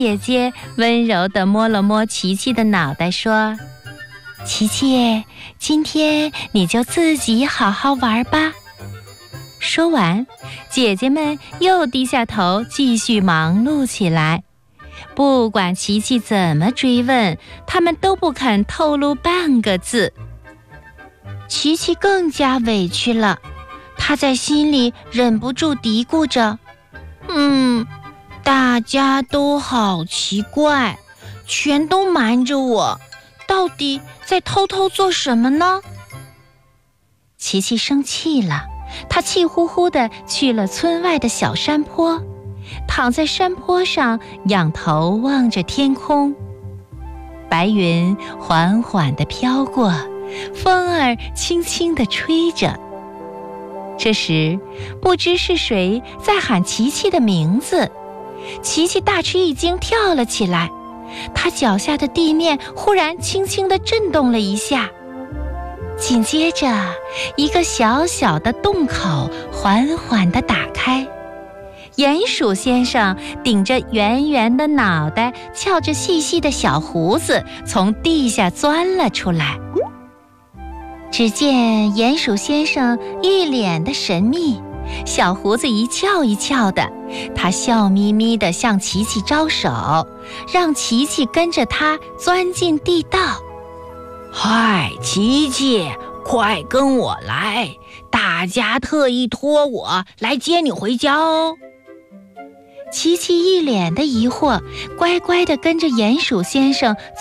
姐姐温柔地摸了摸琪琪的脑袋，说：“琪琪，今天你就自己好好玩吧。”说完，姐姐们又低下头继续忙碌起来。不管琪琪怎么追问，他们都不肯透露半个字。琪琪更加委屈了，她在心里忍不住嘀咕着：“大家都好奇怪，全都瞒着我，到底在偷偷做什么呢？”琪琪生气了，她气呼呼地去了村外的小山坡，躺在山坡上，仰头望着天空。白云缓缓地飘过，风儿轻轻地吹着。这时，不知是谁在喊琪琪的名字。琪琪大吃一惊，跳了起来，她脚下的地面忽然轻轻地震动了一下，紧接着一个小小的洞口缓缓地打开，鼹鼠先生顶着圆圆的脑袋，翘着细细的小胡子，从地下钻了出来。只见鼹鼠先生一脸的神秘，小胡子一翘一翘的，他笑眯眯地向琪琪招手，让琪琪跟着他钻进地道。 嗨，琪琪，快跟我来，大家特意托我来接你回家哦。 琪琪一脸的疑惑，乖乖地跟着鼹鼠先生